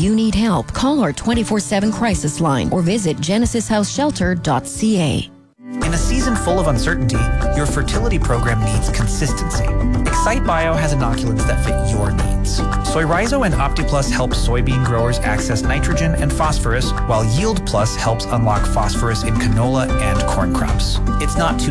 you need help, call our 24/7 crisis line or visit genesishouseshelter.ca. In a season full of uncertainty, your fertility program needs consistency. Excite Bio has inoculants that fit your needs. Soy Rhizo and OptiPlus help soybean growers access nitrogen and phosphorus, while Yield Plus helps unlock phosphorus in canola and corn crops. It's not too